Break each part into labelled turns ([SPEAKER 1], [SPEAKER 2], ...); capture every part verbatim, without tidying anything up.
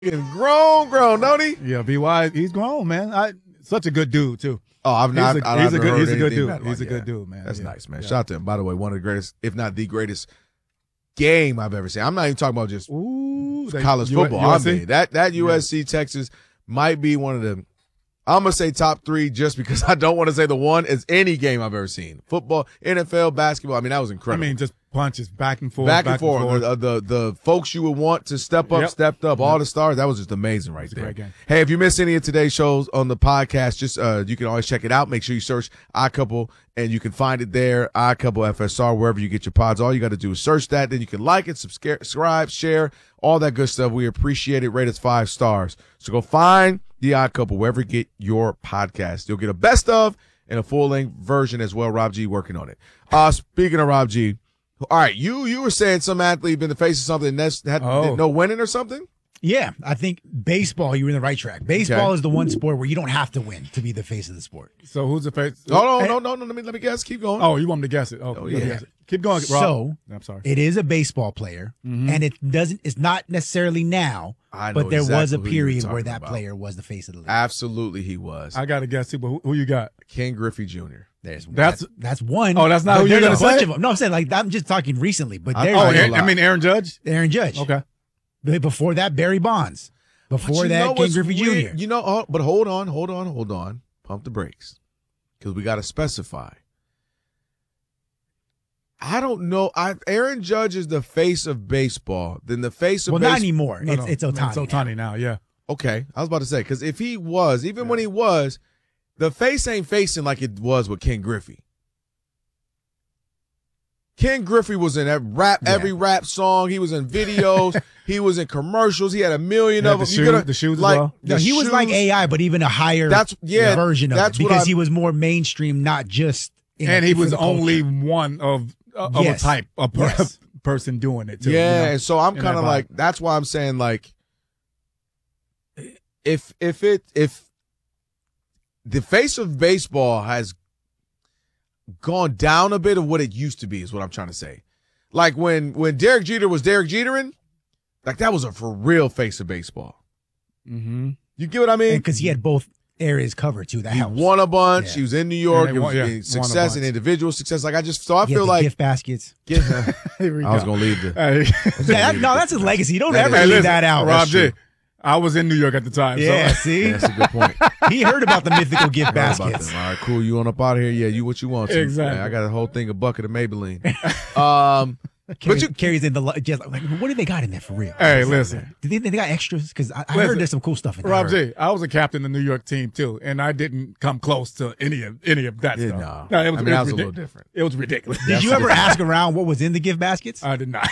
[SPEAKER 1] grown, grown, don't he?
[SPEAKER 2] Yeah, B Y, he's grown, man. I such a good dude too.
[SPEAKER 1] Oh, I've not.
[SPEAKER 2] He's a,
[SPEAKER 1] I've
[SPEAKER 2] he's a
[SPEAKER 1] never
[SPEAKER 2] good.
[SPEAKER 1] heard
[SPEAKER 2] He's a good
[SPEAKER 1] anything
[SPEAKER 2] dude.
[SPEAKER 1] bad
[SPEAKER 2] He's a
[SPEAKER 1] about
[SPEAKER 2] good
[SPEAKER 1] that.
[SPEAKER 2] dude, man.
[SPEAKER 1] That's
[SPEAKER 2] yeah.
[SPEAKER 1] nice, man.
[SPEAKER 2] Yeah.
[SPEAKER 1] Shout out to him. By the way, one of the greatest, if not the greatest, game I've ever seen. I'm not even talking about just
[SPEAKER 2] Ooh, they-
[SPEAKER 1] college
[SPEAKER 2] U-
[SPEAKER 1] football.
[SPEAKER 2] U S C?
[SPEAKER 1] I mean, that that U S C Texas might be one of the. I'm gonna say top three just because I don't want to say the one is any game I've ever seen. Football, N F L, basketball. I mean, that was
[SPEAKER 2] I
[SPEAKER 1] incredible.
[SPEAKER 2] mean, just punches back and forth,
[SPEAKER 1] back and forth. The, the the folks you would want to step up,
[SPEAKER 2] Yep.
[SPEAKER 1] stepped up.
[SPEAKER 2] Yep.
[SPEAKER 1] All the stars. That was just amazing right
[SPEAKER 2] It's a
[SPEAKER 1] there.
[SPEAKER 2] great game.
[SPEAKER 1] Hey, if you missed any of today's shows on the podcast, just uh, you can always check it out. Make sure you search iCouple, and you can find it there. iCouple F S R, wherever you get your pods. All you got to do is search that. Then you can like it, subscribe, share, all that good stuff. We appreciate it. Rate us five stars. So go find the iCouple wherever you get your podcast. You'll get a best of and a full length version as well. Rob G working on it. Uh, speaking of Rob G. All right, you you were saying some athlete been the face of something that's had
[SPEAKER 2] Oh.
[SPEAKER 1] no winning or something?
[SPEAKER 3] Yeah, I think baseball, you were in the right track. Baseball
[SPEAKER 1] Okay.
[SPEAKER 3] is the one sport where you don't have to win to be the face of the sport.
[SPEAKER 2] So who's the face?
[SPEAKER 1] No, no, no, no, no. Let me let me guess. Keep going.
[SPEAKER 2] Oh, you want me to guess it? Oh,
[SPEAKER 1] Oh,
[SPEAKER 2] let me
[SPEAKER 1] yeah.
[SPEAKER 2] guess it. Keep going, Rob.
[SPEAKER 3] So,
[SPEAKER 2] I'm sorry.
[SPEAKER 3] It is a baseball player, and it doesn't. It's not necessarily now,
[SPEAKER 1] I know
[SPEAKER 3] but there was
[SPEAKER 1] exactly
[SPEAKER 3] a
[SPEAKER 1] who you were
[SPEAKER 3] period
[SPEAKER 1] talking
[SPEAKER 3] where that
[SPEAKER 1] about.
[SPEAKER 3] player was the face of the league.
[SPEAKER 1] Absolutely, he was.
[SPEAKER 2] I got to guess too, but who, who you got?
[SPEAKER 1] Ken Griffey Junior
[SPEAKER 3] There's
[SPEAKER 2] That's-
[SPEAKER 3] that's that's one.
[SPEAKER 2] Oh, that's not
[SPEAKER 3] But
[SPEAKER 2] who you're
[SPEAKER 3] there's
[SPEAKER 2] gonna
[SPEAKER 3] a bunch
[SPEAKER 2] say?
[SPEAKER 3] of them. No, I'm saying like I'm just talking recently, but
[SPEAKER 1] I-
[SPEAKER 3] there's
[SPEAKER 1] I
[SPEAKER 2] Oh,
[SPEAKER 1] ain't gonna
[SPEAKER 2] Aaron, I
[SPEAKER 1] lie.
[SPEAKER 2] mean Aaron Judge.
[SPEAKER 3] Aaron Judge.
[SPEAKER 2] Okay.
[SPEAKER 3] But before that, Barry Bonds.
[SPEAKER 1] But
[SPEAKER 3] Before
[SPEAKER 1] you
[SPEAKER 3] that,
[SPEAKER 1] know
[SPEAKER 3] Ken
[SPEAKER 1] what's
[SPEAKER 3] Griffey
[SPEAKER 1] weird?
[SPEAKER 3] Junior
[SPEAKER 1] You know, oh, but hold on, hold on, hold on. Pump the brakes, because we got to specify. I don't know. I Aaron Judge is the face of baseball. Then the face of
[SPEAKER 3] Well,
[SPEAKER 1] baseball.
[SPEAKER 3] not anymore.
[SPEAKER 2] No,
[SPEAKER 3] it's
[SPEAKER 2] no.
[SPEAKER 3] it's Otani.
[SPEAKER 2] It's Otani now. Yeah.
[SPEAKER 1] Okay, I was about to say, because if he was, even when he was, the face ain't facing like it was with Ken Griffey. Ken Griffey was in that rap,
[SPEAKER 3] Yeah.
[SPEAKER 1] every rap song. He was in videos. He was in commercials. He had a million
[SPEAKER 2] Yeah,
[SPEAKER 1] of
[SPEAKER 2] the
[SPEAKER 1] them.
[SPEAKER 2] shoe-
[SPEAKER 1] You gotta-
[SPEAKER 2] the shoes as
[SPEAKER 1] like,
[SPEAKER 2] well?
[SPEAKER 3] No,
[SPEAKER 1] the
[SPEAKER 3] he was like
[SPEAKER 1] shoes-
[SPEAKER 3] A I, but even a higher
[SPEAKER 1] That's yeah.
[SPEAKER 3] version of
[SPEAKER 1] that's
[SPEAKER 3] it
[SPEAKER 1] what
[SPEAKER 3] because
[SPEAKER 1] I-
[SPEAKER 3] he was more mainstream, not just. In
[SPEAKER 2] And
[SPEAKER 3] a,
[SPEAKER 2] he
[SPEAKER 3] for
[SPEAKER 2] was
[SPEAKER 3] the culture.
[SPEAKER 2] only one of of
[SPEAKER 3] Yes.
[SPEAKER 2] a type of per-
[SPEAKER 3] Yes.
[SPEAKER 2] person doing it too.
[SPEAKER 1] Yeah,
[SPEAKER 2] you know?
[SPEAKER 1] and so I'm
[SPEAKER 2] in
[SPEAKER 1] kind
[SPEAKER 2] that
[SPEAKER 1] of
[SPEAKER 2] vibe.
[SPEAKER 1] like that's why I'm saying like if if it if the face of baseball has gone down a bit of what it used to be is what I'm trying to say. Like when when Derek Jeter was Derek Jeterin, like that was a for real face of baseball.
[SPEAKER 2] Mm-hmm.
[SPEAKER 1] You get what I mean?
[SPEAKER 3] because he had both areas covered too. That
[SPEAKER 1] He
[SPEAKER 3] helps.
[SPEAKER 1] won a bunch.
[SPEAKER 3] Yeah.
[SPEAKER 1] He was in New York.
[SPEAKER 2] And they
[SPEAKER 1] It was
[SPEAKER 2] won- yeah,
[SPEAKER 1] in
[SPEAKER 2] won a
[SPEAKER 1] success and
[SPEAKER 2] bunch.
[SPEAKER 1] individual success. Like I just so I
[SPEAKER 3] He had
[SPEAKER 1] feel
[SPEAKER 3] the
[SPEAKER 1] like
[SPEAKER 3] gift baskets.
[SPEAKER 1] get,
[SPEAKER 2] Here we
[SPEAKER 1] I was
[SPEAKER 2] go.
[SPEAKER 1] gonna leave the
[SPEAKER 2] Hey,
[SPEAKER 3] Yeah, that, no, that's his legacy. You don't
[SPEAKER 1] That
[SPEAKER 3] ever
[SPEAKER 1] is-
[SPEAKER 3] leave
[SPEAKER 2] listen,
[SPEAKER 3] that out.
[SPEAKER 2] Rob
[SPEAKER 1] That's
[SPEAKER 2] J.
[SPEAKER 1] true.
[SPEAKER 2] I was in New York at the time.
[SPEAKER 3] Yeah,
[SPEAKER 2] So.
[SPEAKER 3] see,
[SPEAKER 1] that's a good point.
[SPEAKER 3] he heard about the mythical gift
[SPEAKER 1] Right about
[SPEAKER 3] baskets.
[SPEAKER 1] them. All right, cool. You on up out of here? Yeah, you what you want? To.
[SPEAKER 2] Exactly.
[SPEAKER 1] Yeah, I got a whole thing, a bucket of Maybelline. um,
[SPEAKER 3] Carries,
[SPEAKER 1] you-
[SPEAKER 3] carries in the lu- just like what do they got in there for real?
[SPEAKER 2] Hey, listen.
[SPEAKER 3] Do they, they got extras? Because I, I
[SPEAKER 2] Listen,
[SPEAKER 3] heard there's some cool stuff in there.
[SPEAKER 2] Rob J, I was a captain of the New York team too, and I didn't come close to any of any of that
[SPEAKER 1] Yeah,
[SPEAKER 2] stuff.
[SPEAKER 1] no.
[SPEAKER 2] it was,
[SPEAKER 1] I mean,
[SPEAKER 2] it
[SPEAKER 1] that
[SPEAKER 2] was,
[SPEAKER 1] was a little
[SPEAKER 2] ridic-
[SPEAKER 1] different.
[SPEAKER 2] It was ridiculous.
[SPEAKER 3] Did you ever ask around what was in the gift baskets?
[SPEAKER 2] I did not.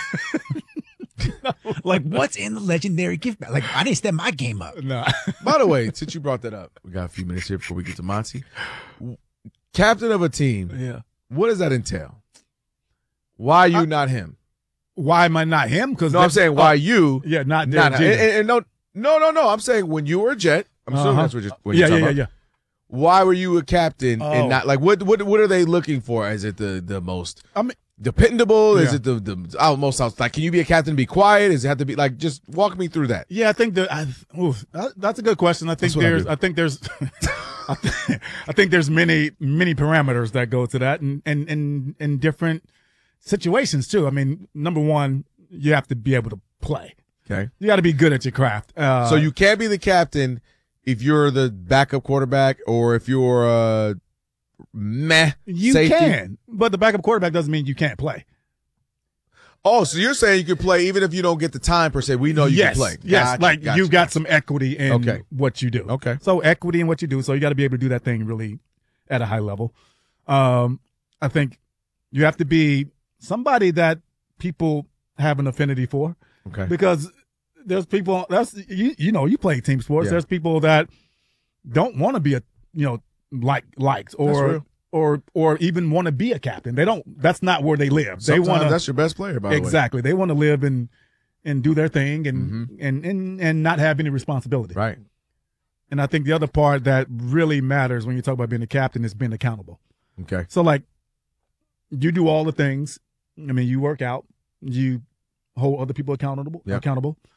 [SPEAKER 3] Like what's in the legendary gift basket? Like I didn't step my game up.
[SPEAKER 2] no.
[SPEAKER 1] by the way, since you brought that up, we got a few minutes here before we get to Monty. Captain of a team.
[SPEAKER 2] Yeah.
[SPEAKER 1] What does that entail? Why you,
[SPEAKER 2] I-
[SPEAKER 1] not him?
[SPEAKER 2] Why am I not him? Because
[SPEAKER 1] No, I'm saying why you,
[SPEAKER 2] Yeah, not
[SPEAKER 1] not
[SPEAKER 2] Derek
[SPEAKER 1] him.
[SPEAKER 2] Jeter.
[SPEAKER 1] And, and no, no, no, no. I'm saying when you were a Jet. I'm assuming
[SPEAKER 2] Uh-huh.
[SPEAKER 1] that's what you're, what
[SPEAKER 2] yeah,
[SPEAKER 1] you're
[SPEAKER 2] yeah,
[SPEAKER 1] talking
[SPEAKER 2] yeah,
[SPEAKER 1] about.
[SPEAKER 2] yeah.
[SPEAKER 1] Why were you a captain
[SPEAKER 2] Oh.
[SPEAKER 1] and not like what? What? What are they looking for? Is it the the most?
[SPEAKER 2] I mean,
[SPEAKER 1] Dependable? Is
[SPEAKER 2] Yeah.
[SPEAKER 1] it the the almost sounds like? Can you be a captain and be quiet? Does it have to be like? Just walk me through that.
[SPEAKER 2] yeah, I think that, I, oof, that that's a good question. I think
[SPEAKER 1] That's what I
[SPEAKER 2] there's,
[SPEAKER 1] do.
[SPEAKER 2] I, think there's, I, th- I think there's many many parameters that go to that, and and and in different situations too. I mean, number one, you have to be able to play.
[SPEAKER 1] Okay.
[SPEAKER 2] You got to be good at your craft. Uh,
[SPEAKER 1] So you can't be the captain if you're the backup quarterback or if you're uh meh
[SPEAKER 2] you
[SPEAKER 1] safety.
[SPEAKER 2] can, but the backup quarterback doesn't mean you can't play.
[SPEAKER 1] Oh, so you're saying you can play even if you don't get the time per se. We know you
[SPEAKER 2] yes,
[SPEAKER 1] can play.
[SPEAKER 2] yes,
[SPEAKER 1] Gotcha,
[SPEAKER 2] like
[SPEAKER 1] gotcha.
[SPEAKER 2] you got some equity in
[SPEAKER 1] Okay.
[SPEAKER 2] what you do.
[SPEAKER 1] Okay.
[SPEAKER 2] So equity in what you do. So you got to be able to do that thing really at a high level. Um, I think you have to be somebody that people have an affinity for,
[SPEAKER 1] Okay.
[SPEAKER 2] because there's people that's you you know you play team sports.
[SPEAKER 1] Yeah.
[SPEAKER 2] There's people that don't want to be a you know like likes
[SPEAKER 1] That's
[SPEAKER 2] or
[SPEAKER 1] real.
[SPEAKER 2] or or even want to be a captain. They don't. That's not where they live. They
[SPEAKER 1] Sometimes
[SPEAKER 2] want to
[SPEAKER 1] that's your best player, by the way.
[SPEAKER 2] exactly. They want to live and and do their thing and,
[SPEAKER 1] Mhm.
[SPEAKER 2] and and and not have any responsibility.
[SPEAKER 1] Right.
[SPEAKER 2] And I think the other part that really matters when you talk about being a captain is being accountable.
[SPEAKER 1] Okay.
[SPEAKER 2] So like you do all the things. I mean, you work out, you hold other people accountable,
[SPEAKER 1] Yep.
[SPEAKER 2] accountable.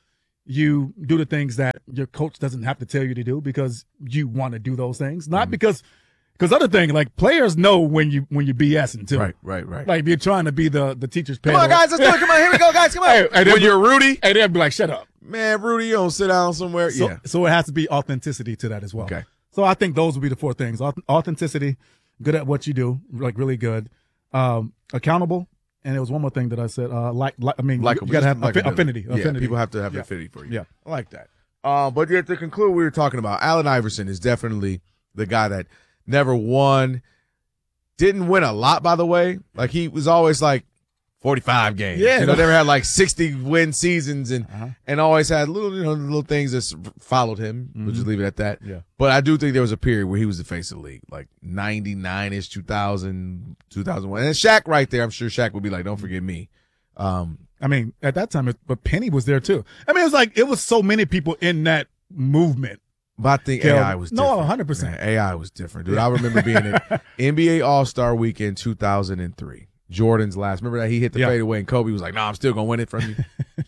[SPEAKER 2] you do the things that your coach doesn't have to tell you to do because you want to do those things, not
[SPEAKER 1] Mm-hmm.
[SPEAKER 2] because because other thing like players know when you when you're BSing too.
[SPEAKER 1] Right, right, right.
[SPEAKER 2] Like if you're trying to be the the teacher's pet.
[SPEAKER 1] Come on, guys, let's do it. Come on, here we go, guys. Come on.
[SPEAKER 2] Hey, and
[SPEAKER 1] when
[SPEAKER 2] then-
[SPEAKER 1] you're Rudy,
[SPEAKER 2] Hey, they'd be like, "Shut up."
[SPEAKER 1] man, Rudy, you don't sit down somewhere.
[SPEAKER 2] So,
[SPEAKER 1] yeah.
[SPEAKER 2] so it has to be authenticity to that as well.
[SPEAKER 1] Okay.
[SPEAKER 2] So I think those would be the four things: Auth- authenticity, good at what you do, like really good, um, accountable, and there was one more thing that I said. Uh, like, like I mean,
[SPEAKER 1] Like
[SPEAKER 2] you gotta have
[SPEAKER 1] like
[SPEAKER 2] affi- affinity.
[SPEAKER 1] Yeah,
[SPEAKER 2] affinity.
[SPEAKER 1] people have to have
[SPEAKER 2] Yeah.
[SPEAKER 1] affinity for you.
[SPEAKER 2] Yeah.
[SPEAKER 1] I like that. Uh, but yeah, to conclude, we were talking about Allen Iverson is definitely the guy that never won, didn't win a lot, by the way. Like he was always like forty-five games.
[SPEAKER 2] Yeah.
[SPEAKER 1] You know, never had like sixty win seasons and
[SPEAKER 2] Uh-huh.
[SPEAKER 1] and always had little, you know, little things that s- followed him. We'll just leave it at that.
[SPEAKER 2] Yeah.
[SPEAKER 1] But I do think there was a period where he was the face of the league, like ninety-nine-ish, two thousand, two thousand one. And Shaq right there, I'm sure Shaq would be like, don't forget me. Um,
[SPEAKER 2] I mean, at that time, it, but Penny was there too. I mean, it was like it was so many people in that movement.
[SPEAKER 1] But I think
[SPEAKER 2] Kel-
[SPEAKER 1] A I was
[SPEAKER 2] no,
[SPEAKER 1] different.
[SPEAKER 2] one hundred percent.
[SPEAKER 1] Man, A I was different, dude. I remember being at N B A All-Star Weekend two thousand three. Jordan's last. Remember that he hit the
[SPEAKER 2] Yeah.
[SPEAKER 1] fadeaway and Kobe was like, "No, nah, I'm still gonna win it from you."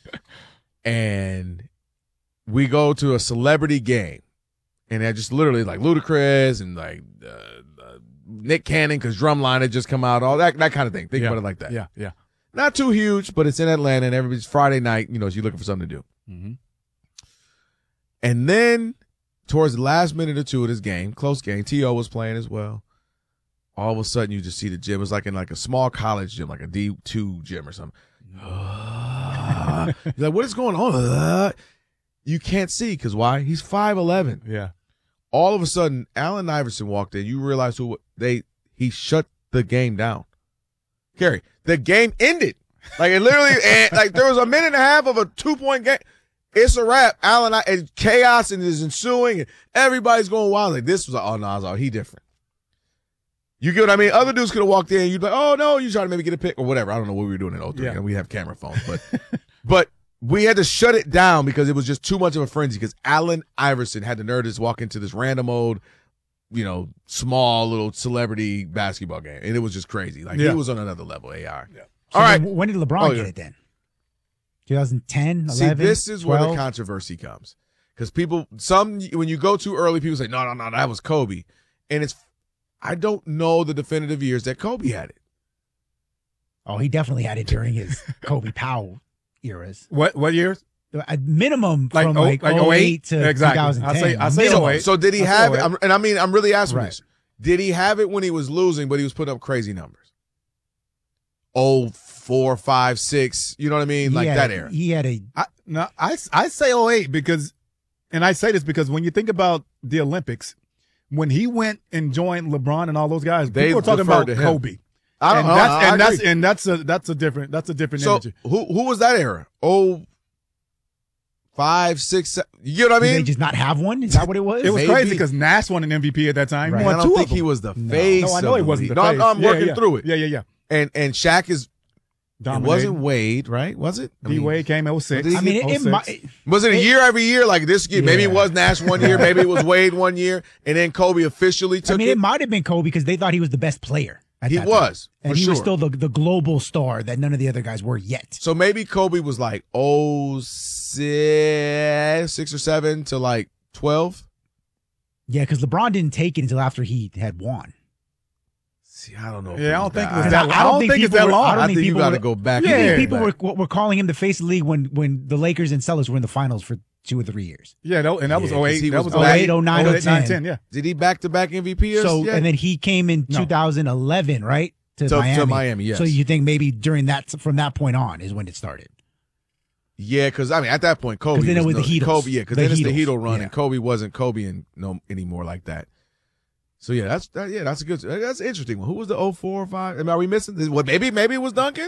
[SPEAKER 1] And we go to a celebrity game, and they're just literally like Ludacris and like uh, uh, Nick Cannon because Drumline had just come out, all that that kind of thing. Think
[SPEAKER 2] Yeah.
[SPEAKER 1] about it like that.
[SPEAKER 2] Yeah, yeah.
[SPEAKER 1] Not too huge, but it's in Atlanta, and everybody's Friday night. You know, so you're looking for something to do.
[SPEAKER 2] Mm-hmm.
[SPEAKER 1] And then towards the last minute or two of this game, close game, T O was playing as well. All of a sudden, you just see the gym. It was like in like a small college gym, like a D two gym or something. You're like, what is going on? You can't see because why? He's five eleven.
[SPEAKER 2] Yeah.
[SPEAKER 1] All of a sudden, Allen Iverson walked in. You realize who they he shut the game down. Kerry, the game ended. Like it literally, and like there was a minute and a half of a two point game. It's a wrap. Allen and chaos and is ensuing, and everybody's going wild. Like this was, oh no, I was like, he different. You get what I mean? Other dudes could have walked in. You'd be like, oh no, you trying to maybe get a pick or whatever. I don't know what we were doing in oh three.
[SPEAKER 2] Yeah.
[SPEAKER 1] And we have camera phones, but but we had to shut it down because it was just too much of a frenzy. Because Allen Iverson had the nerve to just walk into this random old, you know, small little celebrity basketball game, and it was just crazy. Like
[SPEAKER 2] Yeah.
[SPEAKER 1] he was on another level. A R.
[SPEAKER 2] Yeah.
[SPEAKER 3] So
[SPEAKER 1] All right.
[SPEAKER 3] then when did LeBron
[SPEAKER 1] Oh,
[SPEAKER 3] get
[SPEAKER 1] yeah.
[SPEAKER 3] it then? twenty ten,
[SPEAKER 1] See,
[SPEAKER 3] eleven,
[SPEAKER 1] this is where the
[SPEAKER 3] twelve?
[SPEAKER 1] controversy comes. Because people, some, when you go too early, people say, no, no, no, that was Kobe. And it's, I don't know the definitive years that Kobe had it.
[SPEAKER 3] Oh, he definitely had it during his Kobe Powell eras.
[SPEAKER 2] What what years?
[SPEAKER 3] A minimum
[SPEAKER 2] Like
[SPEAKER 3] from
[SPEAKER 2] oh-
[SPEAKER 3] like,
[SPEAKER 2] like
[SPEAKER 3] oh eight
[SPEAKER 2] oh eight?
[SPEAKER 3] to
[SPEAKER 2] Exactly.
[SPEAKER 3] twenty ten.
[SPEAKER 2] I say- I say
[SPEAKER 3] Minimum.
[SPEAKER 2] oh eight.
[SPEAKER 1] So did he
[SPEAKER 2] That's
[SPEAKER 1] have
[SPEAKER 2] all
[SPEAKER 1] it?
[SPEAKER 2] right.
[SPEAKER 1] I'm, and I mean, I'm really asking
[SPEAKER 3] Right.
[SPEAKER 1] this. Did he have it when he was losing, but he was putting up crazy numbers? Oh, four, five, six. You know what I mean?
[SPEAKER 3] He
[SPEAKER 1] Like
[SPEAKER 3] had
[SPEAKER 1] that
[SPEAKER 3] a-
[SPEAKER 1] era.
[SPEAKER 3] He had a
[SPEAKER 2] I no, I I say oh eight because, and I say this because when you think about the Olympics, when he went and joined LeBron and all those guys,
[SPEAKER 1] They
[SPEAKER 2] people are talking
[SPEAKER 1] referred
[SPEAKER 2] about
[SPEAKER 1] to him.
[SPEAKER 2] Kobe.
[SPEAKER 1] I
[SPEAKER 2] and
[SPEAKER 1] don't know.
[SPEAKER 2] that's,
[SPEAKER 1] I
[SPEAKER 2] and that's
[SPEAKER 1] agree.
[SPEAKER 2] and that's a that's a different that's a different
[SPEAKER 1] So
[SPEAKER 2] energy.
[SPEAKER 1] who who was that era? Oh, five, six, seven. You get what I
[SPEAKER 3] did they
[SPEAKER 1] mean?
[SPEAKER 3] just not have one? Is that what it was?
[SPEAKER 2] It was
[SPEAKER 1] maybe.
[SPEAKER 2] crazy because Nash won an M V P at that time.
[SPEAKER 3] Right.
[SPEAKER 2] He
[SPEAKER 1] I
[SPEAKER 2] won
[SPEAKER 1] don't
[SPEAKER 2] two
[SPEAKER 1] think
[SPEAKER 2] of them.
[SPEAKER 1] he was the
[SPEAKER 3] No.
[SPEAKER 1] face.
[SPEAKER 2] No, I know
[SPEAKER 1] of
[SPEAKER 2] he
[SPEAKER 1] the
[SPEAKER 2] wasn't
[SPEAKER 1] league.
[SPEAKER 2] the
[SPEAKER 1] No,
[SPEAKER 2] face.
[SPEAKER 1] I'm, I'm
[SPEAKER 2] Yeah,
[SPEAKER 1] working
[SPEAKER 2] yeah.
[SPEAKER 1] through it.
[SPEAKER 2] Yeah, yeah, yeah.
[SPEAKER 1] And and Shaq is. It
[SPEAKER 2] Dominating.
[SPEAKER 1] wasn't Wade, right? Was it? I
[SPEAKER 2] D
[SPEAKER 1] mean,
[SPEAKER 2] Wade came oh six.
[SPEAKER 1] Did he
[SPEAKER 3] I mean, it, it,
[SPEAKER 2] oh
[SPEAKER 3] might,
[SPEAKER 2] six.
[SPEAKER 1] Was it a year every year? Like this year, maybe it
[SPEAKER 3] Yeah.
[SPEAKER 1] was Nash one year, maybe it was Wade one year, and then Kobe officially took
[SPEAKER 3] I mean,
[SPEAKER 1] it.
[SPEAKER 3] it might have been Kobe because they thought he was the best player. At
[SPEAKER 1] He
[SPEAKER 3] that
[SPEAKER 1] was,
[SPEAKER 3] time. and
[SPEAKER 1] for
[SPEAKER 3] he was
[SPEAKER 1] sure.
[SPEAKER 3] still the the global star that none of the other guys were yet.
[SPEAKER 1] So maybe Kobe was like oh six, six or seven to like twelve.
[SPEAKER 3] Yeah, because LeBron didn't take it until after he had won.
[SPEAKER 1] See, I don't know. if
[SPEAKER 2] Yeah, I
[SPEAKER 1] it
[SPEAKER 2] don't
[SPEAKER 1] was
[SPEAKER 2] think it
[SPEAKER 1] that.
[SPEAKER 2] was
[SPEAKER 1] I,
[SPEAKER 2] that.
[SPEAKER 3] I
[SPEAKER 2] I
[SPEAKER 3] don't
[SPEAKER 2] don't
[SPEAKER 3] think
[SPEAKER 2] think it's
[SPEAKER 3] people
[SPEAKER 2] that
[SPEAKER 3] were-
[SPEAKER 2] long.
[SPEAKER 3] I don't
[SPEAKER 1] I
[SPEAKER 3] think
[SPEAKER 1] think you
[SPEAKER 3] people
[SPEAKER 1] got to
[SPEAKER 3] were-
[SPEAKER 1] go back.
[SPEAKER 3] You
[SPEAKER 2] Yeah.
[SPEAKER 3] think
[SPEAKER 1] and
[SPEAKER 3] people
[SPEAKER 1] back.
[SPEAKER 3] were were calling him the face of the league when when the Lakers and Celtics were in the finals for two or three years.
[SPEAKER 2] Yeah, that, and that was
[SPEAKER 1] Yeah, 'cause
[SPEAKER 2] oh eight.
[SPEAKER 1] he
[SPEAKER 2] That
[SPEAKER 1] was
[SPEAKER 2] was
[SPEAKER 1] back-
[SPEAKER 3] oh eight, oh nine, oh ten.
[SPEAKER 2] Yeah.
[SPEAKER 1] Did he back to back M V P?
[SPEAKER 3] So
[SPEAKER 1] yet?
[SPEAKER 3] and then he came in
[SPEAKER 2] No.
[SPEAKER 3] two thousand eleven, right? To,
[SPEAKER 1] To- to
[SPEAKER 3] Miami.
[SPEAKER 1] Miami, yes.
[SPEAKER 3] So you think maybe during that from that point on is when it started.
[SPEAKER 1] yeah, because I mean at that point Kobe
[SPEAKER 3] 'Cause then it was
[SPEAKER 1] no,
[SPEAKER 3] the Heatles.
[SPEAKER 1] Kobe, yeah, because
[SPEAKER 3] The
[SPEAKER 1] then it's the
[SPEAKER 3] Heatles.
[SPEAKER 1] Heatle run,
[SPEAKER 3] Yeah.
[SPEAKER 1] and Kobe wasn't Kobe and no anymore like that. So yeah, that's that, yeah, that's a good, that's an interesting one. Who was the oh four or five? I mean, are we missing? What maybe maybe it was Duncan.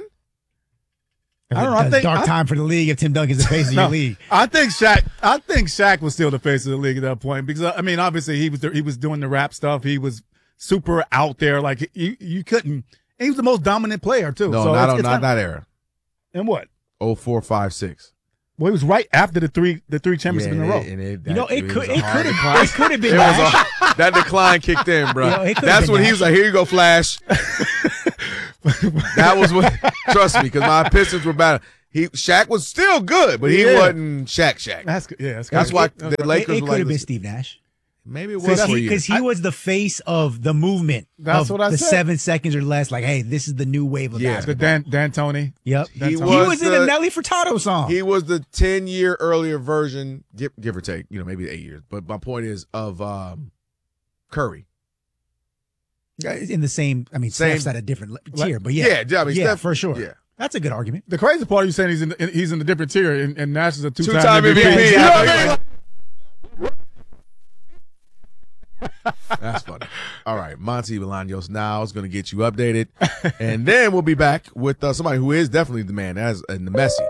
[SPEAKER 2] I don't know, I
[SPEAKER 3] It's a
[SPEAKER 2] think-
[SPEAKER 3] dark
[SPEAKER 2] I-
[SPEAKER 3] time for the league if Tim Duncan's the face of
[SPEAKER 2] No,
[SPEAKER 3] your league.
[SPEAKER 2] I think Shaq. I think Shaq was still the face of the league at that point because I mean, obviously he was he was doing the rap stuff. He was super out there. Like you, you couldn't. And he was the most dominant player too.
[SPEAKER 1] No,
[SPEAKER 2] so
[SPEAKER 1] not
[SPEAKER 2] it's,
[SPEAKER 1] on
[SPEAKER 2] it's
[SPEAKER 1] not that era.
[SPEAKER 2] And what?
[SPEAKER 1] Oh four five six.
[SPEAKER 2] Well, he was right after the three the three championships in a row.
[SPEAKER 1] And it,
[SPEAKER 3] You know,
[SPEAKER 1] that-
[SPEAKER 3] it
[SPEAKER 1] was
[SPEAKER 3] could
[SPEAKER 1] a
[SPEAKER 3] it
[SPEAKER 1] hard
[SPEAKER 3] could
[SPEAKER 1] decline.
[SPEAKER 3] have it could have been
[SPEAKER 1] It was
[SPEAKER 3] Nash.
[SPEAKER 1] a, that decline kicked in, bro.
[SPEAKER 3] You know, it could've
[SPEAKER 1] That's
[SPEAKER 3] been
[SPEAKER 1] when he
[SPEAKER 3] Nash.
[SPEAKER 1] was like, "Here you go, Flash." That was what. Trust me, because my Pistons were bad. he Shaq was still good, but he
[SPEAKER 2] Yeah.
[SPEAKER 1] wasn't Shaq Shaq.
[SPEAKER 2] That's good. Yeah, that's,
[SPEAKER 1] That's
[SPEAKER 2] good.
[SPEAKER 1] why
[SPEAKER 2] Okay.
[SPEAKER 1] the
[SPEAKER 3] It,
[SPEAKER 1] Lakers
[SPEAKER 3] it
[SPEAKER 1] were
[SPEAKER 3] could
[SPEAKER 1] like,
[SPEAKER 3] have been
[SPEAKER 1] listen,
[SPEAKER 3] Steve Nash.
[SPEAKER 1] maybe it was
[SPEAKER 3] Because
[SPEAKER 1] for
[SPEAKER 3] he,
[SPEAKER 1] you.
[SPEAKER 3] 'cause he was the face of the movement
[SPEAKER 2] That's
[SPEAKER 3] of
[SPEAKER 2] what I
[SPEAKER 3] the
[SPEAKER 2] said.
[SPEAKER 3] seven seconds or less. Like, hey, this is the new wave of
[SPEAKER 1] Yeah.
[SPEAKER 2] The
[SPEAKER 3] basketball.
[SPEAKER 2] Dan D'Antoni.
[SPEAKER 3] Yep.
[SPEAKER 1] He
[SPEAKER 3] He
[SPEAKER 2] was
[SPEAKER 3] was in
[SPEAKER 1] the-
[SPEAKER 3] a Nelly Furtado song.
[SPEAKER 1] He was the ten year earlier version, give, give or take, you know, maybe eight years. But my point is of um, Curry.
[SPEAKER 3] in the same, I mean,
[SPEAKER 1] Same-
[SPEAKER 3] Steph's at a different le- tier, but yeah.
[SPEAKER 1] Yeah, I mean,
[SPEAKER 3] yeah,
[SPEAKER 1] Steph-
[SPEAKER 3] for sure.
[SPEAKER 1] yeah.
[SPEAKER 3] That's a good argument.
[SPEAKER 2] The crazy part, you saying he's in the, he's in a different tier, and, and Nash is a two-time,
[SPEAKER 1] Two-time M V P.
[SPEAKER 2] M V P.
[SPEAKER 1] You know what I
[SPEAKER 3] Yeah.
[SPEAKER 1] mean? That's funny. All right, Monty Bolaños now is going to get you updated, and then we'll be back with uh, somebody who is definitely the man, as in the Messi.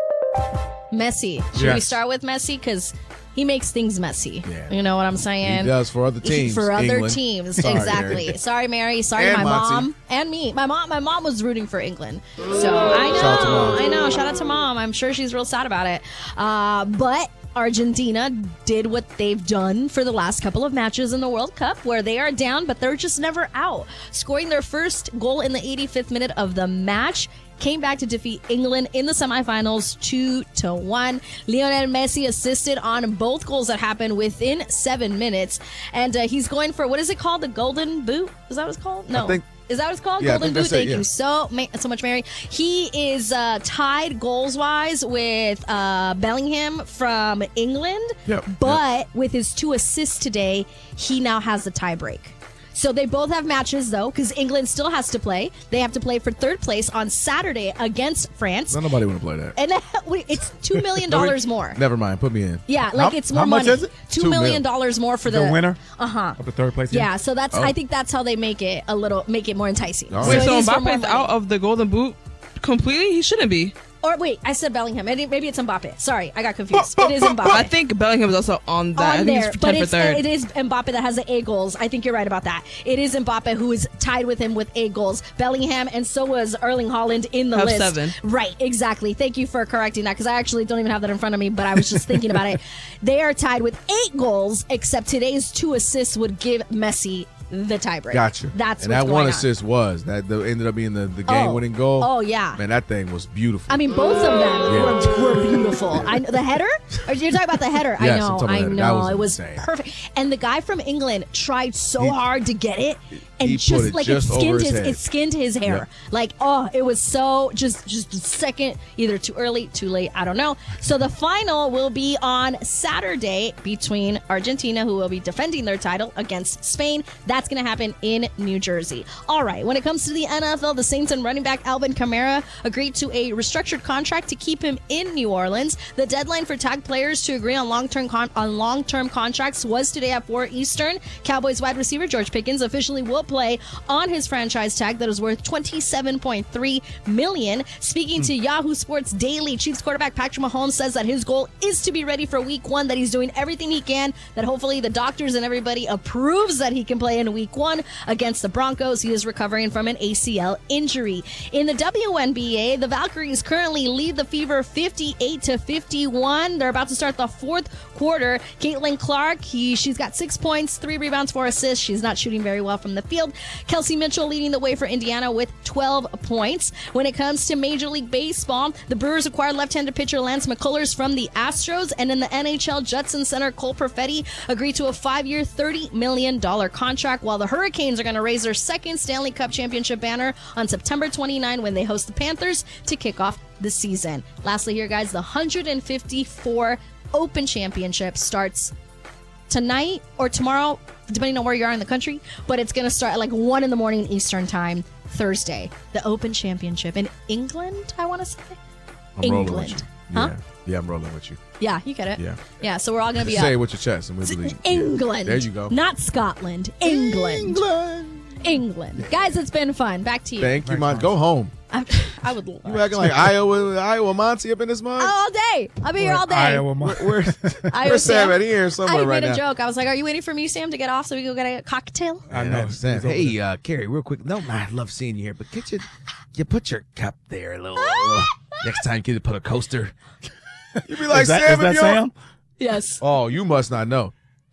[SPEAKER 4] Messi. Should we
[SPEAKER 2] Yes.
[SPEAKER 4] start with Messi? Because he makes things messy.
[SPEAKER 1] Yeah.
[SPEAKER 4] You know what I'm saying?
[SPEAKER 1] He does for other teams.
[SPEAKER 4] For other
[SPEAKER 1] England.
[SPEAKER 4] teams,
[SPEAKER 1] Sorry,
[SPEAKER 4] exactly.
[SPEAKER 1] Mary.
[SPEAKER 4] Sorry, Mary. Sorry,
[SPEAKER 1] And
[SPEAKER 4] my
[SPEAKER 1] Monty.
[SPEAKER 4] mom and me. My mom, my mom was rooting for England, so I know,
[SPEAKER 1] Shout out to Mom.
[SPEAKER 4] I know. Shout out to mom. I'm sure she's real sad about it. Uh, but Argentina did what they've done for the last couple of matches in the World Cup, where they are down, but they're just never out, scoring their first goal in the eighty-fifth minute of the match. Came back to defeat England in the semifinals two to one. Lionel Messi assisted on both goals that happened within seven minutes. And uh, he's going for, what is it called? The Golden Boot? Is that what it's called? No.
[SPEAKER 1] I think-
[SPEAKER 4] Is that what it's called?
[SPEAKER 1] Yeah, I
[SPEAKER 4] Golden
[SPEAKER 1] think
[SPEAKER 4] Boot.
[SPEAKER 1] that's it,
[SPEAKER 4] Thank
[SPEAKER 1] yeah.
[SPEAKER 4] you so ma- so much, Mary. He is uh, tied goals wise with uh, Bellingham from England.
[SPEAKER 1] Yep,
[SPEAKER 4] But with his two assists today, he now has the tie break. So they both have matches, though, because England still has to play. They have to play for third place on Saturday against France.
[SPEAKER 1] Don't nobody want to play that.
[SPEAKER 4] And wait, it's two million dollars more.
[SPEAKER 1] Never mind. Put me in.
[SPEAKER 4] Yeah, like
[SPEAKER 2] How-
[SPEAKER 4] it's more
[SPEAKER 2] how much
[SPEAKER 4] money.
[SPEAKER 2] is it?
[SPEAKER 4] Two
[SPEAKER 1] Two
[SPEAKER 4] million
[SPEAKER 1] mil.
[SPEAKER 4] dollars more for
[SPEAKER 2] The
[SPEAKER 4] the,
[SPEAKER 2] winner
[SPEAKER 4] Uh huh.
[SPEAKER 2] of the third place.
[SPEAKER 4] Yeah, so that's.
[SPEAKER 1] Oh.
[SPEAKER 4] I think that's how they make it a little, make it more enticing.
[SPEAKER 1] All
[SPEAKER 4] So
[SPEAKER 1] right.
[SPEAKER 5] Wait,
[SPEAKER 4] it
[SPEAKER 5] so
[SPEAKER 4] is for more
[SPEAKER 5] Mbappe's
[SPEAKER 4] money.
[SPEAKER 5] out of the Golden Boot completely? He shouldn't be.
[SPEAKER 4] Or wait, I said Bellingham. Maybe maybe it's Mbappe. Sorry, I got confused. It is Mbappe.
[SPEAKER 5] I think Bellingham is also on that. I
[SPEAKER 4] on
[SPEAKER 5] think
[SPEAKER 4] there,
[SPEAKER 5] he's
[SPEAKER 4] but
[SPEAKER 5] tied for
[SPEAKER 4] it's,
[SPEAKER 5] third.
[SPEAKER 4] it is Mbappe that has the eight goals. I think you're right about that. It is Mbappe who is tied with him with eight goals. Bellingham and so was Erling Haaland in the
[SPEAKER 5] Have
[SPEAKER 4] list.
[SPEAKER 5] seven.
[SPEAKER 4] Right, exactly. Thank you for correcting that because I actually don't even have that in front of me, but I was just thinking about it. They are tied with eight goals, except today's two assists would give Messi the tiebreak.
[SPEAKER 1] Gotcha.
[SPEAKER 4] That's
[SPEAKER 1] and
[SPEAKER 4] what's
[SPEAKER 1] that
[SPEAKER 4] going
[SPEAKER 1] one
[SPEAKER 4] on.
[SPEAKER 1] assist was that the, ended up being the, the
[SPEAKER 4] Oh.
[SPEAKER 1] game winning goal.
[SPEAKER 4] Oh, yeah.
[SPEAKER 1] Man, that thing was beautiful.
[SPEAKER 4] I mean, both of them
[SPEAKER 1] Yeah.
[SPEAKER 4] were, were beautiful. I the header? Or you're talking about the header? I
[SPEAKER 1] Yes, I'm
[SPEAKER 4] know,
[SPEAKER 1] talking about
[SPEAKER 4] I
[SPEAKER 1] the header. That
[SPEAKER 4] know.
[SPEAKER 1] was
[SPEAKER 4] It was
[SPEAKER 1] insane.
[SPEAKER 4] perfect. And the guy from England tried so
[SPEAKER 1] He-
[SPEAKER 4] hard to get it, and
[SPEAKER 1] he put
[SPEAKER 4] just
[SPEAKER 1] it
[SPEAKER 4] like
[SPEAKER 1] just
[SPEAKER 4] it skinned
[SPEAKER 1] over his
[SPEAKER 4] his,
[SPEAKER 1] head.
[SPEAKER 4] it skinned his hair.
[SPEAKER 1] Yep.
[SPEAKER 4] Like oh, it was so just just a second, either too early, too late. I don't know. So the final will be on Saturday between Argentina, who will be defending their title, against Spain. That's going to happen in New Jersey. All right. When it comes to the N F L, the Saints and running back Alvin Kamara agreed to a restructured contract to keep him in New Orleans. The deadline for tag players to agree on long-term con- on long-term contracts was today at four Eastern. Cowboys wide receiver George Pickens officially will play on his franchise tag that is worth twenty-seven point three million dollars. Speaking to Yahoo Sports Daily, Chiefs quarterback Patrick Mahomes says that his goal is to be ready for week one, that he's doing everything he can, that hopefully the doctors and everybody approves that he can play in week one against the Broncos. He is recovering from an A C L injury. In the W N B A, the Valkyries currently lead the Fever fifty-eight to fifty-one. They're about to start the fourth quarter. Caitlin Clark, he, she's got six points, three rebounds, four assists. She's not shooting very well from the field. Kelsey Mitchell leading the way for Indiana with twelve points. When it comes to Major League Baseball, the Brewers acquired left-handed pitcher Lance McCullers from the Astros, and in the N H L, Judson center Cole Perfetti agreed to a five-year, thirty million dollars contract, while the Hurricanes are going to raise their second Stanley Cup championship banner on September twenty-ninth when they host the Panthers to kick off the season. Lastly here, guys, the one hundred fifty-four Open Championship starts tonight or tomorrow, depending on where you are in the country, but it's going to start at like one in the morning Eastern time, Thursday. The Open Championship in England, I want to say.
[SPEAKER 1] I'm rolling
[SPEAKER 4] England.
[SPEAKER 1] with you.
[SPEAKER 4] Huh?
[SPEAKER 1] Yeah. yeah, I'm rolling with you.
[SPEAKER 4] Yeah, you get it.
[SPEAKER 1] Yeah.
[SPEAKER 4] Yeah, so we're all going to be
[SPEAKER 1] Just say it
[SPEAKER 4] up.
[SPEAKER 1] with your chest and we believe you.
[SPEAKER 4] England.
[SPEAKER 1] Yeah. There you go.
[SPEAKER 4] Not Scotland. England. England. Guys, it's been fun. Back to you.
[SPEAKER 1] Thank you, Mon. Go home.
[SPEAKER 4] I, I would love
[SPEAKER 1] You acting like Iowa, Iowa Monty up in this mug?
[SPEAKER 4] all day. I'll be here all day.
[SPEAKER 2] Iowa, Mo-
[SPEAKER 1] Where,
[SPEAKER 4] Iowa
[SPEAKER 1] where's Sam
[SPEAKER 4] Sam.
[SPEAKER 1] at? He here somewhere
[SPEAKER 4] I
[SPEAKER 1] right
[SPEAKER 4] made a
[SPEAKER 1] now.
[SPEAKER 4] joke. I was like, "Are you waiting for me, Sam, to get off so we can go get a cocktail?"
[SPEAKER 2] I
[SPEAKER 1] Yeah,
[SPEAKER 2] know.
[SPEAKER 1] that's Sam.
[SPEAKER 2] He's over
[SPEAKER 6] Hey, uh, Carrie, real quick. No, I love seeing you here, but get your, you put your cup there a little. little- next time, you put a coaster.
[SPEAKER 1] You be like
[SPEAKER 2] Is that,
[SPEAKER 1] Sam
[SPEAKER 2] is that
[SPEAKER 1] if you
[SPEAKER 2] Sam?
[SPEAKER 4] Yes.
[SPEAKER 1] Oh, you must not know.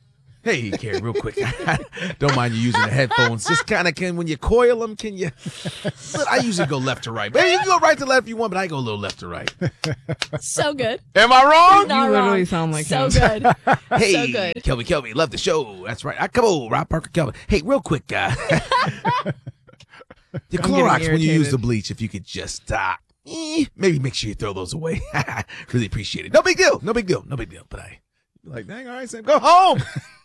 [SPEAKER 6] Hey, Carrie, real quick. Don't mind you using the headphones. Just kind of can when you coil them, can you? But I usually go left to right. Maybe you can go right to left if you want, but I go a little left to right.
[SPEAKER 4] So good.
[SPEAKER 1] Am I wrong?
[SPEAKER 4] Not
[SPEAKER 5] You literally
[SPEAKER 4] wrong.
[SPEAKER 5] sound like
[SPEAKER 4] so
[SPEAKER 5] him.
[SPEAKER 4] good.
[SPEAKER 6] Hey,
[SPEAKER 4] So good.
[SPEAKER 6] Kelby, Kelby, love the show. That's right. I, come on, Rob Parker, Kelby. Hey, real quick. Uh, the
[SPEAKER 5] I'm getting
[SPEAKER 6] Clorox, when you use
[SPEAKER 5] irritated.
[SPEAKER 6] the bleach, if you could just uh, eh, maybe make sure you throw those away. Really appreciate it. No big deal. No big deal. No big deal. But I like, dang, all right, Sam, go home.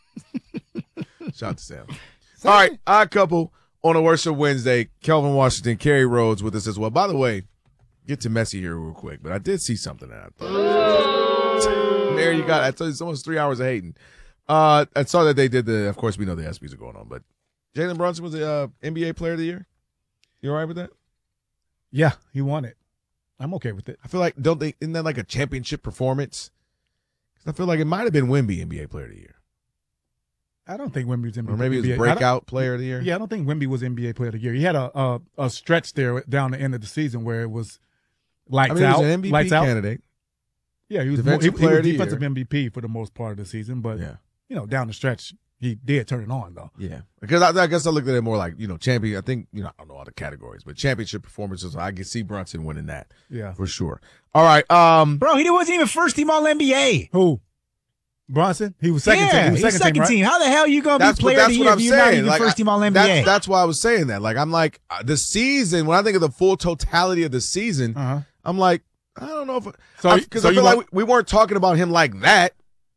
[SPEAKER 6] Shout out to Sam.
[SPEAKER 1] All right, odd couple on a Worship Wednesday. Kelvin Washington, Kerry Rhodes with us as well. By the way, get to Messi here real quick, but I did see something that I thought. There you got it. I told you it's almost three hours of hating. Uh, I saw that they did the, of course, we know the ESPYs are going on, but Jalen Brunson was the uh, N B A Player of the Year. You all right with that?
[SPEAKER 2] Yeah, he won it. I'm okay with it.
[SPEAKER 1] I feel like, don't they, isn't that like a championship performance? Because I feel like it might have been Wemby N B A Player of the Year.
[SPEAKER 2] I don't think Wemby was N B A.
[SPEAKER 1] Or maybe it was
[SPEAKER 2] N B A. I don't-
[SPEAKER 1] breakout player of the year.
[SPEAKER 2] Yeah, I don't think Wemby was N B A Player of the Year. He had a a, a stretch there down the end of the season where it was lights
[SPEAKER 1] I mean, he
[SPEAKER 2] out,
[SPEAKER 1] was an M V P
[SPEAKER 2] lights out.
[SPEAKER 1] candidate.
[SPEAKER 2] Yeah, he was
[SPEAKER 1] Defensive
[SPEAKER 2] more, he,
[SPEAKER 1] player
[SPEAKER 2] he
[SPEAKER 1] of the
[SPEAKER 2] was defensive
[SPEAKER 1] year.
[SPEAKER 2] M V P for the most part of the season, but
[SPEAKER 1] Yeah.
[SPEAKER 2] you know, down the stretch, he did turn it on though.
[SPEAKER 1] Yeah, because I, I guess I looked at it more like, you know, champion. I think, you know, I don't know all the categories, but championship performances. I can see Brunson winning that
[SPEAKER 2] Yeah.
[SPEAKER 1] for sure. All right, um,
[SPEAKER 3] Bro, he wasn't even first team All N B A.
[SPEAKER 2] Who? Bronson? He was second
[SPEAKER 3] yeah,
[SPEAKER 2] team. He was
[SPEAKER 3] he's
[SPEAKER 2] second, team, right?
[SPEAKER 3] How the hell you gonna
[SPEAKER 1] that's
[SPEAKER 3] be
[SPEAKER 1] what
[SPEAKER 3] player of
[SPEAKER 1] that's
[SPEAKER 3] the
[SPEAKER 1] what
[SPEAKER 3] year
[SPEAKER 1] I'm
[SPEAKER 3] if you're not
[SPEAKER 1] saying.
[SPEAKER 3] even
[SPEAKER 1] Like,
[SPEAKER 3] first team All N B A?
[SPEAKER 1] that's that's why I was saying that. Like, I'm like uh, the season. When I think of the full totality of the season,
[SPEAKER 2] Uh-huh.
[SPEAKER 1] I'm like, I don't know if
[SPEAKER 2] So-
[SPEAKER 1] because
[SPEAKER 2] so
[SPEAKER 1] I,
[SPEAKER 2] you
[SPEAKER 1] feel like
[SPEAKER 2] want-
[SPEAKER 1] we, we weren't talking about him like that.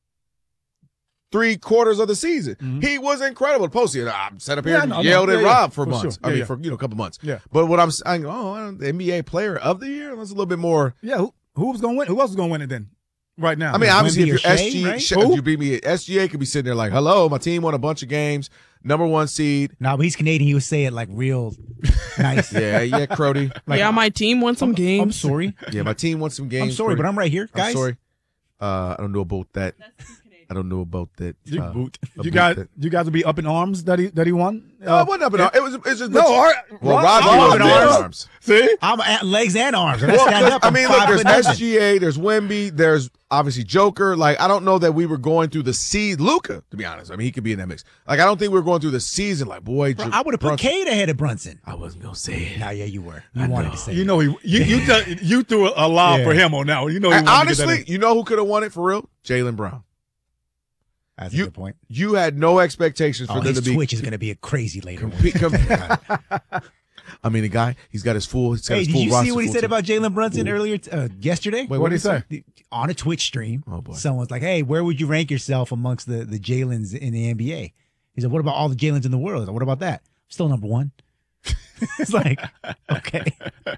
[SPEAKER 1] Three quarters of the season,
[SPEAKER 2] Mhm.
[SPEAKER 1] he was incredible. Posted, I sat up here
[SPEAKER 2] Yeah,
[SPEAKER 1] and
[SPEAKER 2] no, no,
[SPEAKER 1] yelled
[SPEAKER 2] yeah,
[SPEAKER 1] at
[SPEAKER 2] yeah,
[SPEAKER 1] Rob for,
[SPEAKER 2] for
[SPEAKER 1] months.
[SPEAKER 2] sure.
[SPEAKER 1] I
[SPEAKER 2] Yeah,
[SPEAKER 1] mean,
[SPEAKER 2] yeah.
[SPEAKER 1] for you know, a couple months.
[SPEAKER 2] Yeah.
[SPEAKER 1] But what I'm saying, oh, I don't- the N B A Player of the Year. That's a little bit more.
[SPEAKER 2] Yeah, who, who was going to win? Who else was going to win it then? Right now.
[SPEAKER 1] I mean,
[SPEAKER 3] Wemby
[SPEAKER 1] obviously, if
[SPEAKER 3] or
[SPEAKER 1] you're
[SPEAKER 3] Shea,
[SPEAKER 1] S G,
[SPEAKER 3] right?
[SPEAKER 1] Shea-
[SPEAKER 2] Who?
[SPEAKER 1] if you beat me, S G A could be sitting there like, "Hello, my team won a bunch of games, number one seed."
[SPEAKER 3] No, but he's Canadian. He would say it like real nice.
[SPEAKER 1] Yeah, yeah, Crody.
[SPEAKER 3] Like,
[SPEAKER 5] yeah, my team won some games.
[SPEAKER 3] I'm sorry.
[SPEAKER 1] Yeah, my team won some games.
[SPEAKER 3] I'm sorry,
[SPEAKER 1] Crody.
[SPEAKER 3] but I'm right here, guys.
[SPEAKER 1] I'm sorry. Uh, I don't know about that. I don't know about that.
[SPEAKER 2] You,
[SPEAKER 1] uh,
[SPEAKER 2] boot.
[SPEAKER 1] a
[SPEAKER 2] you
[SPEAKER 1] boot
[SPEAKER 2] guys,
[SPEAKER 1] that-
[SPEAKER 2] you guys would be up in arms that he that he won.
[SPEAKER 1] No, it wasn't up in arms. It was. It's just
[SPEAKER 2] No, all right.
[SPEAKER 1] Well,
[SPEAKER 2] Rob-
[SPEAKER 1] Rob,
[SPEAKER 2] Rob
[SPEAKER 1] was
[SPEAKER 2] in
[SPEAKER 1] in
[SPEAKER 2] arms.
[SPEAKER 1] arms.
[SPEAKER 2] See,
[SPEAKER 3] I'm at legs and arms. I
[SPEAKER 1] Well,
[SPEAKER 3] stand
[SPEAKER 1] 'cause,
[SPEAKER 3] up.
[SPEAKER 1] I
[SPEAKER 3] I'm
[SPEAKER 1] mean, look,
[SPEAKER 3] five
[SPEAKER 1] there's
[SPEAKER 3] foot nothing.
[SPEAKER 1] S G A, there's Wemby, there's obviously Joker. Like, I don't know that we were going through the season. Luca, to be honest, I mean, he could be in that mix. Like, I don't think we were going through the season. Like, boy,
[SPEAKER 3] Bro,
[SPEAKER 1] Ju-
[SPEAKER 3] I would have put
[SPEAKER 1] Brunson-
[SPEAKER 3] Cade ahead of Brunson.
[SPEAKER 6] I wasn't going to say it.
[SPEAKER 3] No, yeah, you were. You
[SPEAKER 6] I
[SPEAKER 3] wanted
[SPEAKER 6] know.
[SPEAKER 3] to say
[SPEAKER 2] you
[SPEAKER 3] it.
[SPEAKER 2] know he you you t- you threw a, a lob
[SPEAKER 3] Yeah.
[SPEAKER 2] for him on that one. You know he
[SPEAKER 1] And
[SPEAKER 2] wanted to get that
[SPEAKER 1] honestly,
[SPEAKER 2] in.
[SPEAKER 1] you know who could have won it for real? Jalen Brown.
[SPEAKER 3] That's a
[SPEAKER 1] you-
[SPEAKER 3] good point.
[SPEAKER 1] You had no expectations for
[SPEAKER 3] Oh,
[SPEAKER 1] them
[SPEAKER 3] his
[SPEAKER 1] to be.
[SPEAKER 3] Twitch is going to be a crazy later. on.
[SPEAKER 1] compete- com- I mean, the guy, he's got his full. He's got
[SPEAKER 3] Hey,
[SPEAKER 1] his
[SPEAKER 3] did
[SPEAKER 1] full
[SPEAKER 3] you see
[SPEAKER 1] roster
[SPEAKER 3] what he
[SPEAKER 1] full
[SPEAKER 3] said
[SPEAKER 1] team.
[SPEAKER 3] about Jalen Brunson earlier t- uh, yesterday?
[SPEAKER 1] Wait,
[SPEAKER 2] What'd he say?
[SPEAKER 3] On a Twitch stream,
[SPEAKER 1] Oh, boy.
[SPEAKER 3] someone's like, "Hey, where would you rank yourself amongst the the Jalen's in the N B A?" He said, "What about all the Jalen's in the world?" I said, "What about that? Still number one." It's like, okay,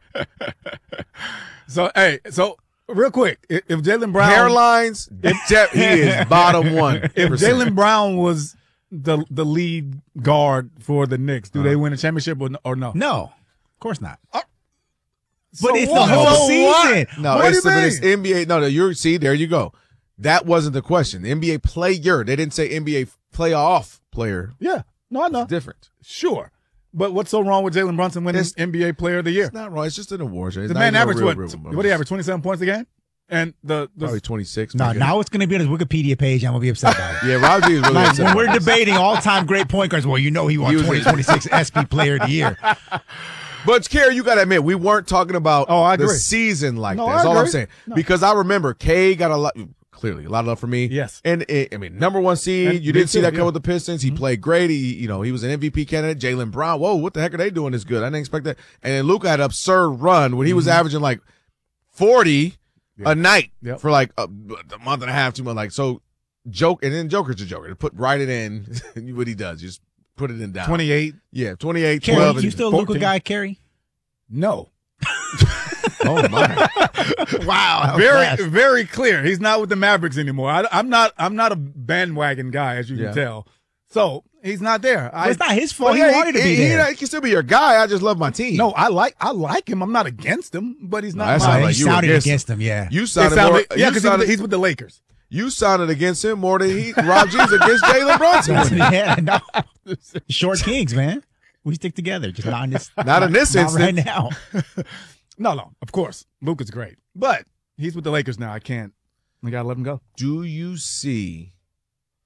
[SPEAKER 2] So hey, so real quick, if, if Jalen Brown
[SPEAKER 1] Hairlines, de- he is bottom one.
[SPEAKER 2] if Jalen Brown was the the lead guard for the Knicks, do they win a championship or, or no?
[SPEAKER 3] no, of course not.
[SPEAKER 2] So
[SPEAKER 3] but it's
[SPEAKER 2] what?
[SPEAKER 3] the whole
[SPEAKER 2] So
[SPEAKER 3] season.
[SPEAKER 2] what?
[SPEAKER 1] No,
[SPEAKER 2] What do
[SPEAKER 1] it's,
[SPEAKER 2] you
[SPEAKER 1] the,
[SPEAKER 2] mean?
[SPEAKER 1] it's N B A. No, no, you're see there you go. That wasn't the question. The N B A player. They didn't say N B A playoff player.
[SPEAKER 2] Yeah, no, I know,
[SPEAKER 1] It's different.
[SPEAKER 2] sure. But what's so wrong with Jalen Brunson winning
[SPEAKER 1] It's-
[SPEAKER 2] N B A Player of the Year?
[SPEAKER 1] It's not wrong. It's just an award show. It's
[SPEAKER 2] The
[SPEAKER 1] not
[SPEAKER 2] man
[SPEAKER 1] even a
[SPEAKER 2] averaged
[SPEAKER 1] real,
[SPEAKER 2] what?
[SPEAKER 1] real
[SPEAKER 2] What do you average? Twenty-seven points a game, and the, the
[SPEAKER 1] Probably twenty-six.
[SPEAKER 3] No,
[SPEAKER 1] maybe.
[SPEAKER 3] now it's going to be on his Wikipedia page. I'm going to be upset about it.
[SPEAKER 1] Yeah, Rob G is really
[SPEAKER 3] Like,
[SPEAKER 1] upset
[SPEAKER 3] when we're
[SPEAKER 1] about it.
[SPEAKER 3] debating all-time great point guards, well, you know he won
[SPEAKER 1] He was-
[SPEAKER 3] twenty twenty-six S P Player of the Year.
[SPEAKER 1] But Kerry, you got to admit, we weren't talking about
[SPEAKER 2] Oh, I
[SPEAKER 1] the
[SPEAKER 2] agree.
[SPEAKER 1] season like
[SPEAKER 2] No,
[SPEAKER 1] that.
[SPEAKER 2] I
[SPEAKER 1] That's all I'm
[SPEAKER 2] agree.
[SPEAKER 1] saying.
[SPEAKER 2] No.
[SPEAKER 1] Because I remember K got a lot, clearly a lot of love for me.
[SPEAKER 2] Yes.
[SPEAKER 1] and it, I mean, number one seed.
[SPEAKER 2] And
[SPEAKER 1] you
[SPEAKER 2] me
[SPEAKER 1] didn't see
[SPEAKER 2] too,
[SPEAKER 1] that come
[SPEAKER 2] yeah.
[SPEAKER 1] with the Pistons. He played great. He, you know, he was an M V P candidate. Jalen Brown. Whoa, what the heck are they doing? This good. I didn't expect that. And then Luka had an absurd run when he was averaging like forty a night
[SPEAKER 2] Yep.
[SPEAKER 1] for like a, a month and a half, two months. Like so, joke. And then Joker's a joker. To put write it in, what he does, just put it in down.
[SPEAKER 2] twenty-eight.
[SPEAKER 1] Yeah, twenty-eight,
[SPEAKER 3] Kerry,
[SPEAKER 1] twelve.
[SPEAKER 3] you
[SPEAKER 1] and
[SPEAKER 3] still a Luka
[SPEAKER 2] fourteen.
[SPEAKER 3] guy, Kerry?
[SPEAKER 2] No,
[SPEAKER 1] oh my.
[SPEAKER 3] Wow.
[SPEAKER 2] very
[SPEAKER 3] fast.
[SPEAKER 2] very clear. He's not with the Mavericks anymore. I, I'm not. I'm not a bandwagon guy, as you
[SPEAKER 1] Yeah.
[SPEAKER 2] can tell. So he's not there.
[SPEAKER 3] Well,
[SPEAKER 2] I
[SPEAKER 3] it's not his fault.
[SPEAKER 1] Well,
[SPEAKER 3] he
[SPEAKER 1] yeah,
[SPEAKER 3] wanted to be
[SPEAKER 1] he,
[SPEAKER 3] there.
[SPEAKER 1] He, he can still be your guy. I just love my team.
[SPEAKER 2] no. I like. I like him. I'm not against him, but he's
[SPEAKER 1] No,
[SPEAKER 2] not.
[SPEAKER 1] that
[SPEAKER 2] my,
[SPEAKER 1] sounds
[SPEAKER 3] Oh,
[SPEAKER 1] like
[SPEAKER 3] he
[SPEAKER 1] you were
[SPEAKER 3] sounded
[SPEAKER 1] against
[SPEAKER 3] against him, yeah.
[SPEAKER 1] you
[SPEAKER 2] It
[SPEAKER 1] sounded
[SPEAKER 2] sounded-
[SPEAKER 1] more.
[SPEAKER 2] yeah,
[SPEAKER 1] you,
[SPEAKER 2] because
[SPEAKER 1] sounded,
[SPEAKER 2] he's with the Lakers.
[SPEAKER 1] you sounded against him more than he. Rob G's against Jalen Brunson.
[SPEAKER 3] yeah, no. Short kings, man. We stick together, just not in this.
[SPEAKER 1] Not in this
[SPEAKER 3] not right
[SPEAKER 1] instance.
[SPEAKER 3] now.
[SPEAKER 2] No, no. Of course, Luka's great, but he's with the Lakers now. I can't. I gotta let him go.
[SPEAKER 1] Do you see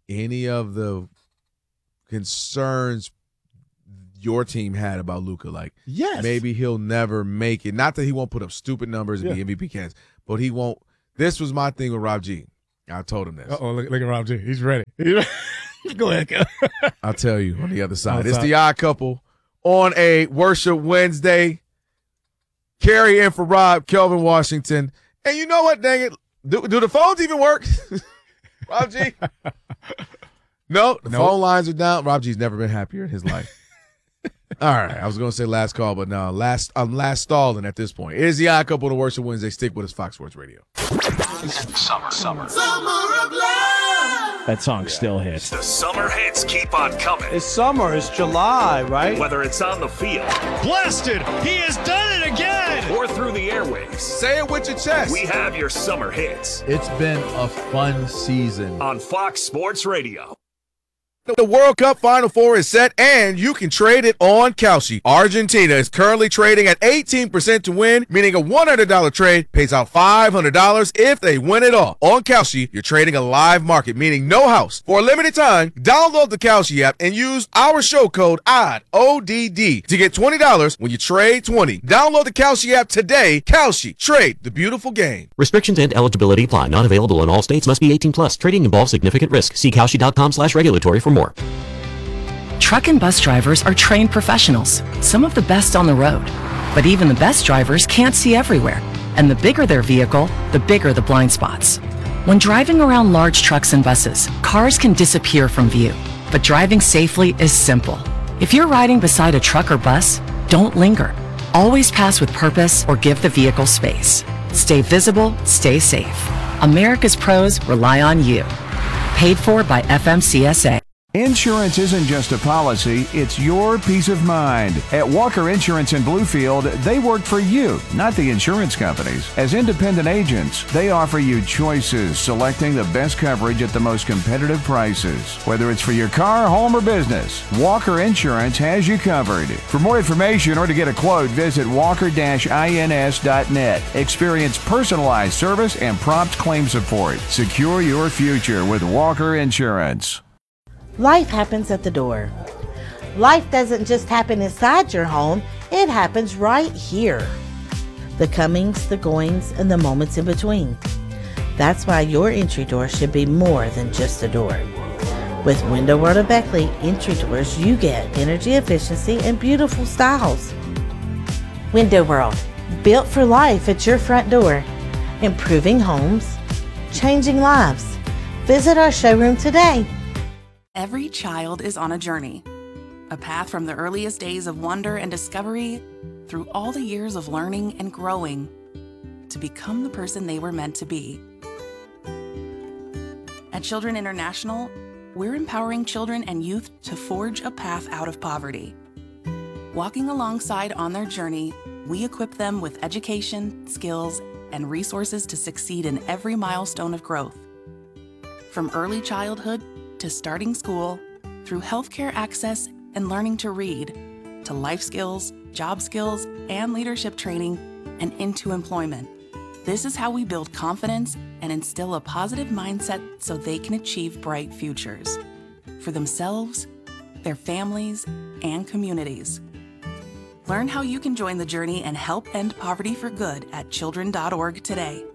[SPEAKER 1] any of the concerns your team had about Luka? Like,
[SPEAKER 2] Yes.
[SPEAKER 1] maybe he'll never make it. Not that he won't put up stupid numbers and
[SPEAKER 2] Yeah.
[SPEAKER 1] be M V P candidates, but he won't. This was my thing with Rob G. I told him this.
[SPEAKER 2] Uh oh, look, look at Rob G. He's ready. He's ready. Go ahead. Go.
[SPEAKER 1] I'll tell you on the other side.
[SPEAKER 2] Outside.
[SPEAKER 1] It's the Odd Couple on a Worship Wednesday. Carrie in for Rob, Kelvin Washington. And you know what, dang it? Do, do the phones even work? Rob G? No, the
[SPEAKER 2] Nope.
[SPEAKER 1] phone lines are down. Rob G's never been happier in his life. All right, I was going to say last call, but no, last I'm last stalling at this point. It is the Odd Couple on a Worship Wednesday. Stick with us, Fox Sports Radio.
[SPEAKER 7] Summer, summer.
[SPEAKER 8] That song still hits.
[SPEAKER 7] The summer hits keep on coming.
[SPEAKER 9] It's summer. It's July, right?
[SPEAKER 7] Whether it's on the field
[SPEAKER 8] Blasted! He has done it again!
[SPEAKER 7] or through the airwaves,
[SPEAKER 1] Say it with your chest.
[SPEAKER 7] we have your summer hits
[SPEAKER 10] It's been a fun season.
[SPEAKER 7] on Fox Sports Radio.
[SPEAKER 1] The World Cup Final Four is set, and you can trade it on Kalshi. Argentina is currently trading at eighteen percent to win, meaning a one hundred dollars trade pays out five hundred dollars if they win it all. On Kalshi, you're trading a live market, meaning no house. For a limited time, download the Kalshi app and use our show code O D D, O D D, to get twenty dollars when you trade twenty. Download the Kalshi app today. Kalshi, trade the beautiful game.
[SPEAKER 11] Restrictions and eligibility apply. Not available in all states. Must be eighteen plus. Trading involves significant risk. See Kalshi.com slash regulatory for more.
[SPEAKER 12] Truck and bus drivers are trained professionals, some of the best on the road. But even the best drivers can't see everywhere. And the bigger their vehicle, the bigger the blind spots. When driving around large trucks and buses, cars can disappear from view. But driving safely is simple. If you're riding beside a truck or bus, don't linger. Always pass with purpose or give the vehicle space. Stay visible, stay safe. America's pros rely on you. Paid for by F M C S A.
[SPEAKER 13] Insurance isn't just a policy, it's your peace of mind. At Walker Insurance in Bluefield, they work for you, not the insurance companies. As independent agents, they offer you choices, selecting the best coverage at the most competitive prices. Whether it's for your car, home, or business, Walker Insurance has you covered. For more information or to get a quote, visit walker dash ins dot net. Experience personalized service and prompt claim support. Secure your future with Walker Insurance.
[SPEAKER 14] Life happens at the door. Life doesn't just happen inside your home, it happens right here. The comings, the goings, and the moments in between. That's why your entry door should be more than just a door. With Window World of Beckley entry doors, you get energy efficiency and beautiful styles. Window World, built for life at your front door. Improving homes, changing lives. Visit our showroom today.
[SPEAKER 15] Every child is on a journey, a path from the earliest days of wonder and discovery through all the years of learning and growing to become the person they were meant to be. At Children International, we're empowering children and youth to forge a path out of poverty. Walking alongside on their journey, we equip them with education, skills, and resources to succeed in every milestone of growth. From early childhood to starting school, through healthcare access and learning to read, to life skills, job skills, and leadership training, and into employment. This is how we build confidence and instill a positive mindset so they can achieve bright futures for themselves, their families, and communities. Learn how you can join the journey and help end poverty for good at children dot org today.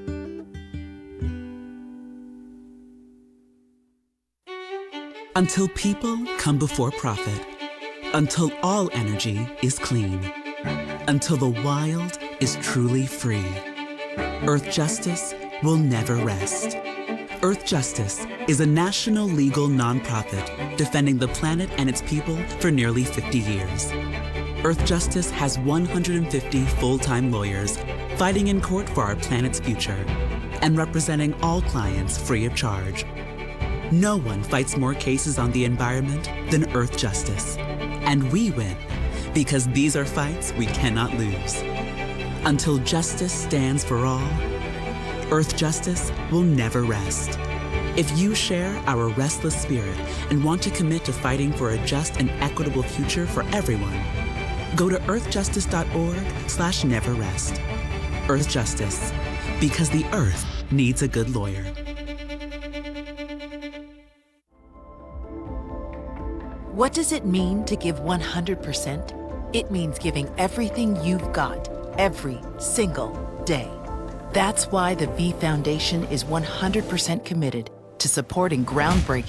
[SPEAKER 16] Until people come before profit. Until all energy is clean. Until the wild is truly free. Earth Justice will never rest. Earth Justice is a national legal nonprofit defending the planet and its people for nearly fifty years. Earth Justice has one hundred fifty full-time lawyers fighting in court for our planet's future and representing all clients free of charge. No one fights more cases on the environment than Earth Justice. And we win because these are fights we cannot lose. Until justice stands for all, Earth Justice will never rest. If you share our restless spirit and want to commit to fighting for a just and equitable future for everyone, go to earth justice dot org slash never rest. Earth Justice, because the Earth needs a good lawyer.
[SPEAKER 17] What does it mean to give one hundred percent? It means giving everything you've got, every single day. That's why the V Foundation is one hundred percent committed to supporting groundbreaking